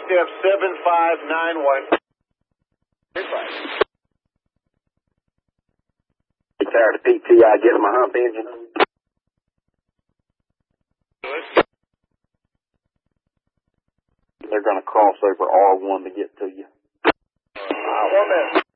XF 7591. Tired of PTI getting my hump engine. They're going to cross over R1 to get to you. 1 minute.